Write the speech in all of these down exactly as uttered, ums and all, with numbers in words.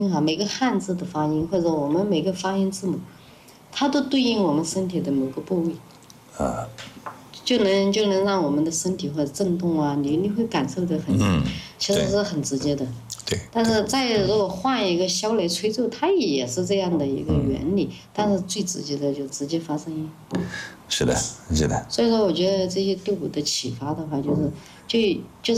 哈，每个汉字的发音，或者我们每个发音字母，它都对应我们身体的某个部位， 啊， 就能就能让我们的身体或者震动啊，你你会感受得很， 嗯， 其实是很直接的。 对。 但是再如果换一个箫来吹奏，它也是这样的一个原理，嗯、但是最直接的就直接发声音。 是的，是的。 所以说，我觉得这些对我的启发的话，就是就就是。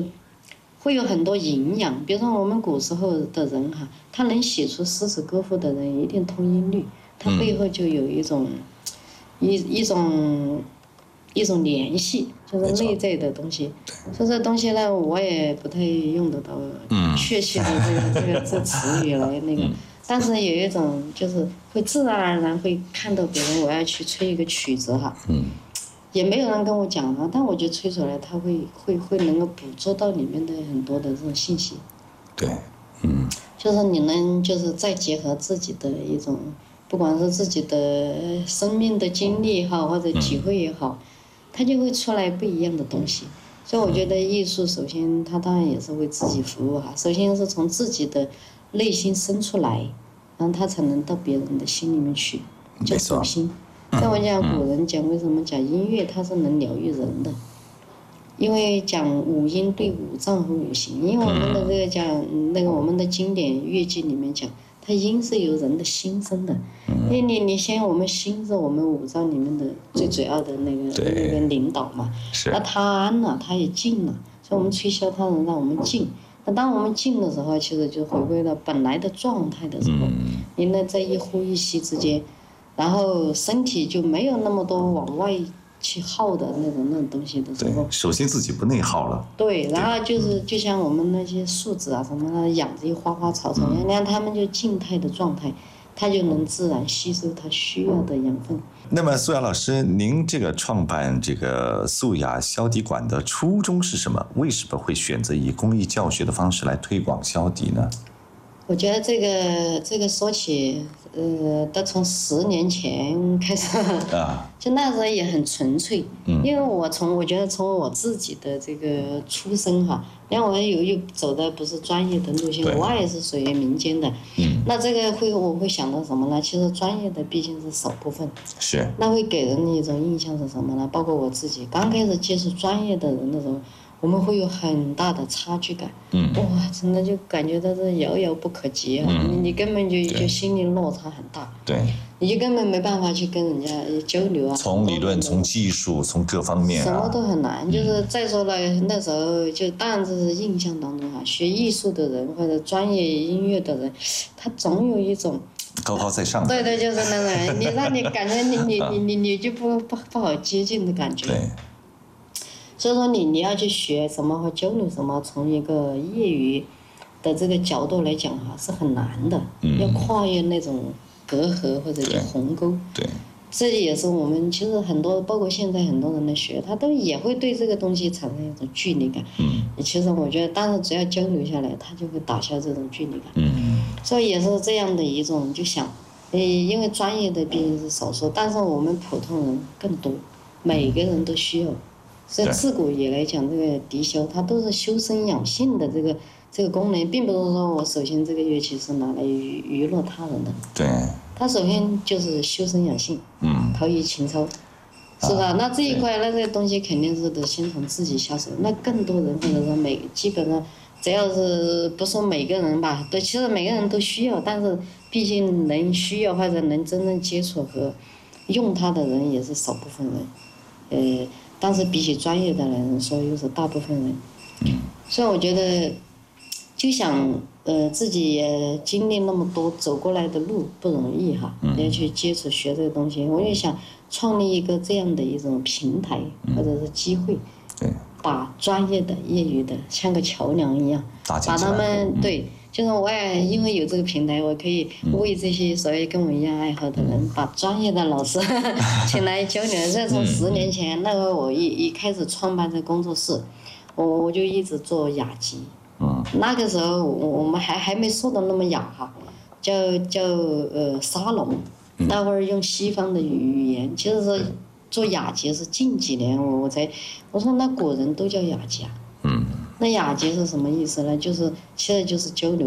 会有很多营养，比如说我们古时候的人哈，他能写出诗词歌赋的人，一定通音律，他背后就有一种、嗯、一一种一种联系，就是内在的东西。所以这东西呢，我也不太用得到确切的这个、嗯、这个这词语来那个，嗯、但是有一种就是会自然而然会看到别人，我要去吹一个曲子哈。嗯，也没有人跟我讲啊，但我觉得吹出来，他会会会能够捕捉到里面的很多的这种信息。 对，嗯。 就是你能就是再结合自己的一种，不管是自己的生命的经历也好，或者体会也好，它就会出来不一样的东西。所以我觉得艺术首先它当然也是为自己服务哈，首先是从自己的内心生出来，然后它才能到别人的心里面去，叫走心。像我讲古人讲为什么讲音乐它是能疗愈人的，因为讲五音对五脏和五行，因为我们的这个讲那个我们的经典乐记里面讲，它音是由人的心生的，因为你你先我们心是我们五脏里面的最主要的那个那个领导嘛，那它安了它也静了，所以我们吹箫它能让我们静。那当我们静的时候，其实就回归到本来的状态的时候，你呢在一呼一吸之间。然后身体就没有那么多往外去耗的那种那种东西的时候， 首先自己不内耗了。 对，然后就是就像我们那些树枝啊什么的，养这些花花草草，你看它们就静态的状态，它就能自然吸收它需要的养分。 那么素雅老师，您这个创办这个素雅箫笛馆的初衷是什么？为什么会选择以公益教学的方式来推广箫笛呢？ 我觉得这个这个说起，呃，都从十年前开始，啊、就那时候也很纯粹，嗯、因为我从我觉得从我自己的这个出身哈，因为我又又走的不是专业的路线，我也是属于民间的，嗯、那这个会我会想到什么呢？其实专业的毕竟是少部分， 是， 那会给人的一种印象是什么呢？包括我自己刚开始接触专业的人的时候。我们会有很大的差距感，嗯、哇，真的就感觉到是遥遥不可及啊！嗯、你你根本就就心理落差很大， 对， 你就根本没办法去跟人家交流啊。 从理论、从技术、从各方面、啊， 什么都很难。嗯、就是再说了，那时候就当然这是印象当中啊，学艺术的人或者专业音乐的人，他总有一种高高在上的。 对对，就是那种，你让你感觉你你你你你就不不不好接近的感觉。 对。 所以说你你要去学什么和交流什么，从一个业余的这个角度来讲哈，是很难的，嗯、要跨越那种隔阂或者叫鸿沟。 对， 这也是我们其实很多，包括现在很多人的学，他都也会对这个东西产生一种距离感。嗯，其实我觉得，但是只要交流下来，他就会打消这种距离感。嗯，所以也是这样的一种就想，呃，因为专业的毕竟是少数，但是我们普通人更多，每个人都需要。所以自古以来讲这个笛箫，它都是修身养性的这个这个功能，并不是说我首先这个乐器是拿来娱娱乐他人的。 对。 它首先就是修身养性，嗯，陶冶情操，是吧？啊、那这一块，那这个东西肯定是得先从自己下手。那更多人或者说每基本上，只要是不说每个人吧，对，其实每个人都需要，但是毕竟能需要或者能真正接触和用它的人也是少部分人，呃。但是比起专业的人说，又是大部分人，嗯、所以我觉得，就想呃自己也经历那么多走过来的路不容易哈，嗯、要去接触学这个东西，我就想创立一个这样的一种平台、嗯、或者是机会， 对， 把专业的、业余的像个桥梁一样，把他们、嗯、对。就是我也因为有这个平台，我可以为这些所谓跟我一样爱好的人，嗯、把专业的老师请来交流。这从十年前，嗯、那个我一一开始创办这工作室，我我就一直做雅集。嗯、那个时候我我们还还没说的那么雅哈，叫叫呃沙龙。嗯、那会儿用西方的语言，其实是做雅集是近几年我我才我说那古人都叫雅集啊。嗯。那雅集是什么意思呢？就是其实就是交流嘛，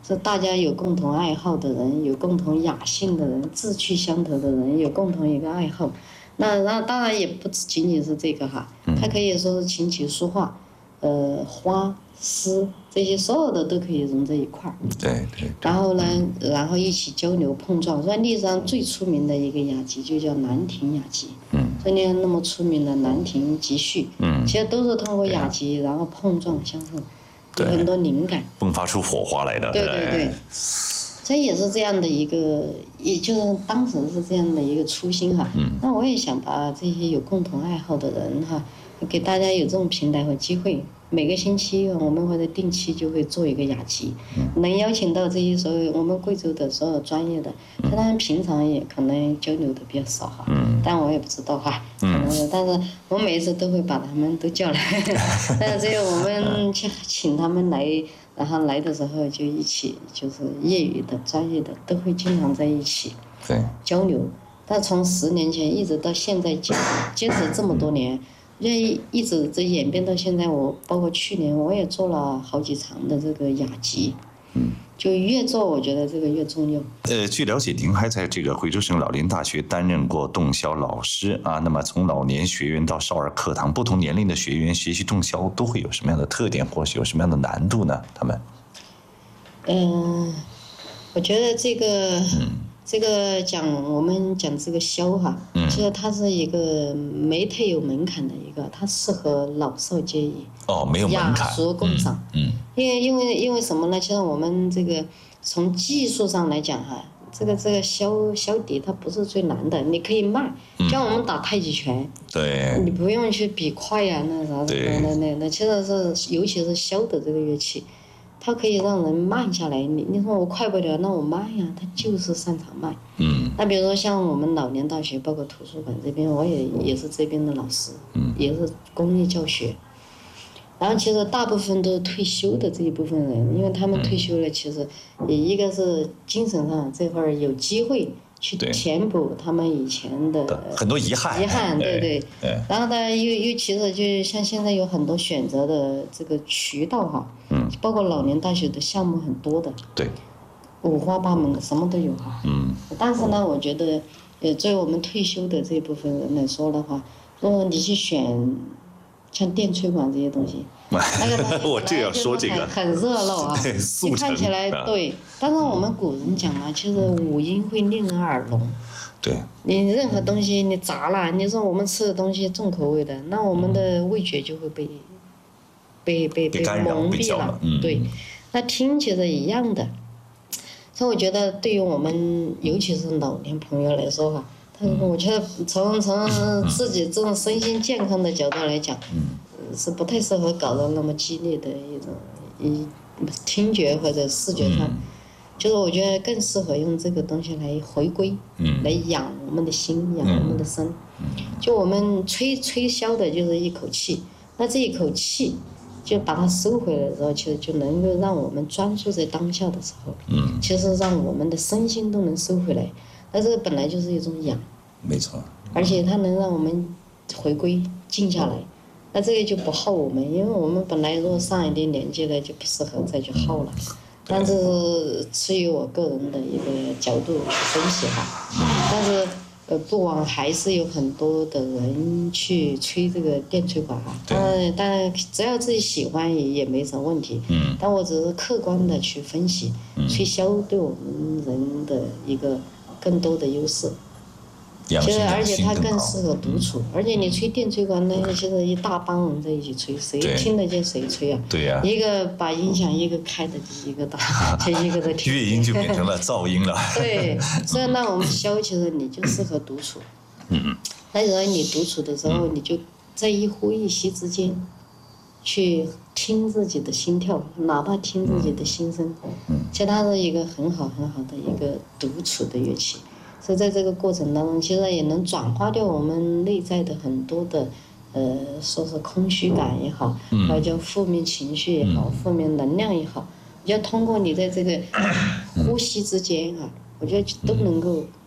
是大家有共同爱好的人，有共同雅兴的人，志趣相投的人，有共同一个爱好。那然后当然也不仅仅是这个哈，它可以说是琴棋书画，呃，花诗这些所有的都可以融在一块儿。 对对。 然后呢，然后一起交流碰撞。所以历史上最出名的一个雅集就叫《兰亭雅集》。嗯。所以你看那么出名的《兰亭集序》，嗯，其实都是通过雅集，然后碰撞相互，有很多灵感， 迸发出火花来的。 对对对。所以也是这样的一个，也就是当时是这样的一个初心哈。嗯。那我也想把这些有共同爱好的人哈，给大家有这种平台和机会。每个星期我们或者定期就会做一个雅集，嗯、能邀请到这些所有我们贵州的所有专业的，嗯、他们平常也可能交流的比较少哈，嗯、但我也不知道哈，可能是，但是我每次都会把他们都叫来，但是只有我们去请他们来，然后来的时候就一起，就是业余的、专业的都会经常在一起交流。但从十年前一直到现在坚坚持这么多年。因为一直这演变到现在，我包括去年我也做了好几场的这个雅集，嗯，就越做我觉得这个越重要。 呃，据了解，您还在这个贵州省老年大学担任过洞箫老师啊。那么从老年学员到少儿课堂，不同年龄的学员学习洞箫都会有什么样的特点，或是有什么样的难度呢？他们？ 嗯、呃，我觉得这个。嗯这个讲我们讲这个箫哈，嗯、其实它是一个没太有门槛的一个，它适合老少皆宜。 哦，没有门槛。雅俗共赏。嗯。因为因为因为什么呢？其实我们这个从技术上来讲哈，这个这个箫箫笛它不是最难的，你可以慢，嗯、像我们打太极拳。对。你不用去比快呀、啊，那啥那那那那，其实是尤其是箫的这个乐器。它可以让人慢下来，你你说我快不了，那我慢呀，它就是擅长慢。嗯。那比如说像我们老年大学，包括图书馆这边，我也也是这边的老师，嗯，也是公益教学。然后其实大部分都是退休的这一部分人，因为他们退休了，其实也一个是精神上这块儿有机会去填补他们以前的很多遗憾。 遗憾，对对。对。然后呢，又又其实就像现在有很多选择的这个渠道哈。嗯，包括老年大学的项目很多的，对，五花八门的，什么都有哈。嗯。但是呢，我觉得，呃，作为我们退休的这部分人来说的话，如果你去选，像电吹管这些东西，那个我就要说这个， 很热闹啊，你看起来对，但是我们古人讲啊，其实五音会令人耳聋。对。你任何东西你杂了，你说我们吃的东西重口味的，那我们的味觉就会被。被被被蒙蔽了，嗯、对，那听其实一样的，所以我觉得对于我们尤其是老年朋友来说哈，他我觉得从从自己这种身心健康的角度来讲，嗯、是不太适合搞得那么激烈的一种一听觉或者视觉上，嗯、就是我觉得更适合用这个东西来回归，嗯、来养我们的心，养我们的身。嗯、就我们吹吹箫的就是一口气，那这一口气。就把它收回来的时候，其实就能够让我们专注在当下的时候，嗯，其实让我们的身心都能收回来。那这个本来就是一种养， 没错， 而且它能让我们回归静下来。那这个就不耗我们，因为我们本来如果上一定年纪了，就不适合再去耗了。但是出于我个人的一个角度去分析哈，但是。呃，不枉还是有很多的人去吹这个电吹管啊，当然，当然只要自己喜欢也也没什么问题。嗯。但我只是客观的去分析，嗯、吹箫对我们人的一个更多的优势。其实，而且它更适合独处，嗯、而且你吹电吹管呢，其实一大帮人在一起吹，谁听得见谁吹啊？ 对呀、啊。 一个把音响一个开的，一个打，就一个在听。 乐音就变成了噪音了。 对，所以那我们箫其实你就适合独处。嗯嗯。那时候你独处的时候，你就在一呼一吸之间，去听自己的心跳，哪怕听自己的心声。嗯。其实它是一个很好很好的一个独处的乐器。所以在这个过程当中，其实也能转化掉我们内在的很多的，呃，说是空虚感也好，或者叫负面情绪也好，负面能量也好，我觉得通过你在这个呼吸之间啊，我觉得都能够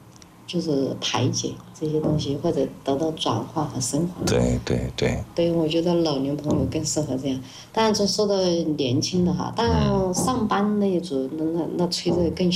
就是排解这些东西，或者得到转化和升华。 对对对。 对，我觉得老年朋友更适合这样。当然，就说到年轻的哈，当然上班那一组，那那那催着更